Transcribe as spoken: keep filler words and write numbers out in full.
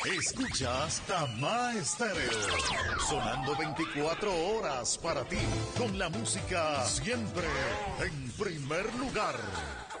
Escuchas Tamá Estéreo, sonando veinticuatro horas para ti, con la música siempre en primer lugar.